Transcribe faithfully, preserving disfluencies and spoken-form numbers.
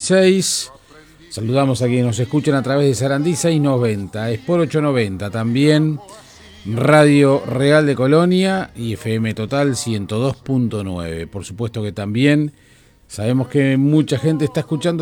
dieciséis. Saludamos a quienes nos escuchan a través de Sarandí seiscientos noventa, Sport ochocientos noventa, también Radio Real de Colonia y F M Total ciento dos punto nueve. Por supuesto que también sabemos que mucha gente está escuchando